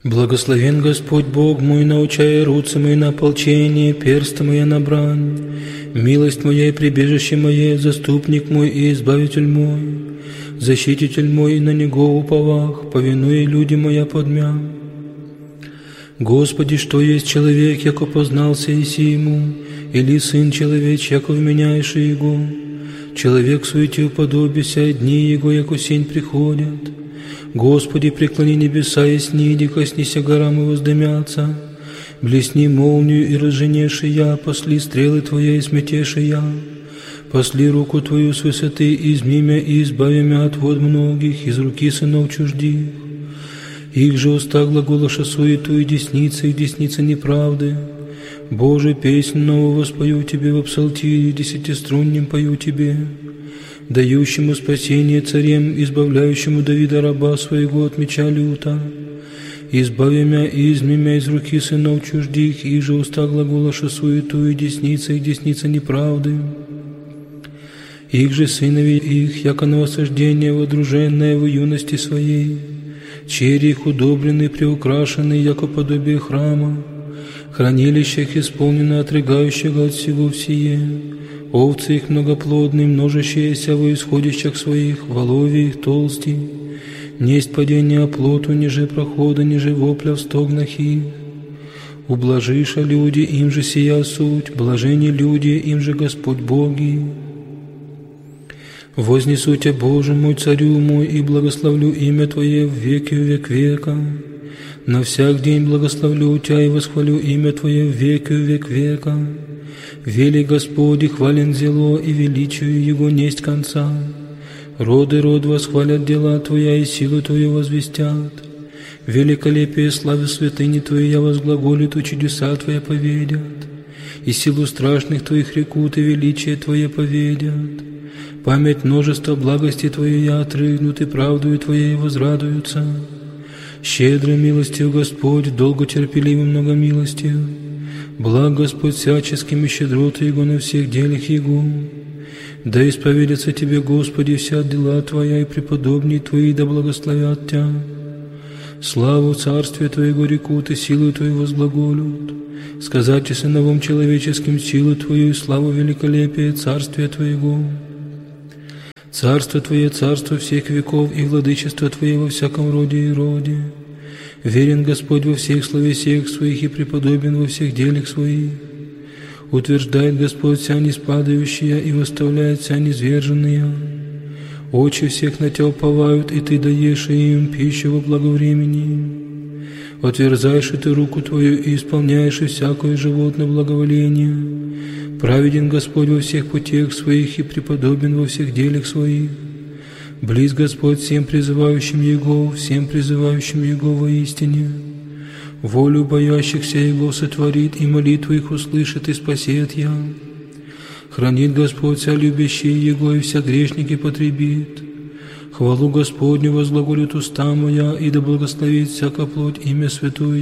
Благословен Господь Бог мой, научая руцы мои на ополчение, персты мои на брань. Милость моя и прибежище мое, заступник мой и избавитель мой, защититель мой, и на Него уповах, повинуя люди моя подмя. Господи, что есть человек, яко познался еси ему, или сын человеч, яко вменяешь его? Человек суете уподобися, дни его, яко сень приходят. Господи, преклони небеса и сниди, коснися горам и воздымятся. Блесни молнию и разженеши я, посли стрелы Твоя и сметеши я. Посли руку Твою с высоты, изми мя и избави мя от вод многих, из руки сынов чуждих. Их же уста глаголоша суету, и десница неправды. Боже, песнь новую воспою Тебе в псалтире, десятиструннем пою Тебе, дающему спасение царем, избавляющему Давида раба своего от меча люта. Избави мя и изми мя из руки сынов чуждих, их же уста глаголоша суету, и десница неправды. Их же сынови их, яко новосождение водруженное в юности своей, черри их удобрены, приукрашены, яко подобие храма, хранилищах исполнено отрыгающего от всего всее. Овцы их многоплодные, множащиеся во исходищах своих, воловья их толсти, несть падения оплоту, ниже прохода, ниже вопля в стогнах их. Ублажиша люди, им же сия суть, блажени люди, им же Господь Боги. Вознесу Тебя, Боже мой, царю мой, и благословлю имя Твое в веки век века. На всяк день благословлю Тебя и восхвалю имя Твое в веки век века. Вели Господи, хвален зело, и величию Его несть конца. Роды род восхвалят дела Твоя, и силу Твою возвестят. Великолепие славы святыни Твоей я возглаголит, и чудеса Твоя поведят. И силу страшных Твоих рекут, и величие Твое поведят. Память множества благости Твоей я отрыгнут, и правдою Твоей возрадуются. Щедрой милостью Господь, долготерпеливым многомилостью. Благ Господь всяческим, и щедроты Его на всех делах Его. Да исповедятся Тебе, Господи, вся дела Твоя, и преподобней Твои да благословят Тебя. Славу Царствия Твоего рекут, и силу Твою возглаголют. Сказать и сыновом человеческим силу Твою, и славу великолепия Царствия Твоего. Царство Твое, царство всех веков, и владычество Твое во всяком роде и роде. Верен Господь во всех словесиях Своих, и преподобен во всех делах Своих. Утверждает Господь вся неспадающая, и восставляет вся низверженная. Очи всех на Тебя уповают, и Ты даешь им пищу во благовремени. Отверзаешь и Ты руку Твою, и исполняешь и всякое животное благоволение. Праведен Господь во всех путях Своих, и преподобен во всех делах Своих. Близ Господь всем призывающим Его воистине. Волю боящихся Его сотворит, и молитву их услышит, и спасет я. Хранит Господь вся любящие Его, и вся грешники потребит. Хвалу Господню возглаголит уста моя, и да благословит всяка плоть имя святое